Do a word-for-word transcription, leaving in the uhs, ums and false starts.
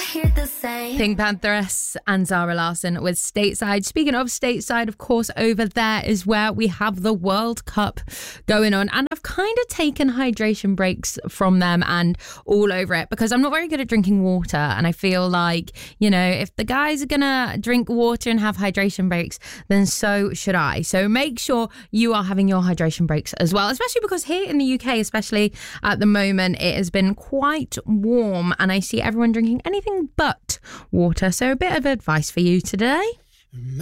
hear the same. Pink Pantheress and Zara Larsson with Stateside. Speaking of Stateside, of course, over there is where we have the World Cup going on. And I've kind of taken hydration breaks from them and all over it because I'm not very good at drinking water. And I feel like, you know, if the guys are going to drink water and have hydration breaks, then so should I. So make sure you are having your hydration breaks as well, especially because here in the U K, especially at the moment, it has been quite warm and I see everyone drinking anything but water. So a bit of advice for you today.